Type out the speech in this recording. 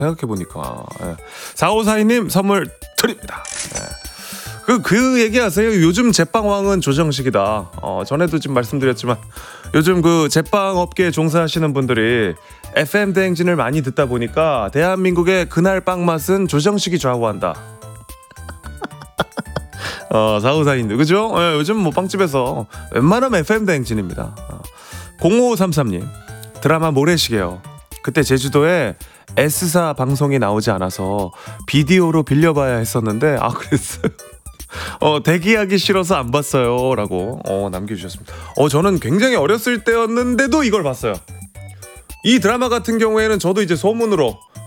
생각해보니까. 예. 4542님 선물 드립니다. 예. 그 얘기하세요. 요즘 제빵왕은 조정식이다. 전에도 지금 말씀드렸지만 요즘 그 제빵 업계에 종사하시는 분들이 FM 대행진을 많이 듣다 보니까 대한민국의 그날 빵 맛은 조정식이 좌우한다. 4542님 그죠? 예, 요즘 뭐 빵집에서 웬만하면 FM 대행진입니다. 0533님 드라마 모래시계요. 그때 제주도에 S사 방송이 나오지 않아서 비디오로 빌려봐야 했었는데 그랬어요. 대기하기 싫어서 안 봤어요 라고 남겨주셨습니다. 저는 굉장히 어렸을 때였는데도 이걸 봤어요. 이 드라마 같은 경우에는 저도 이제 소문으로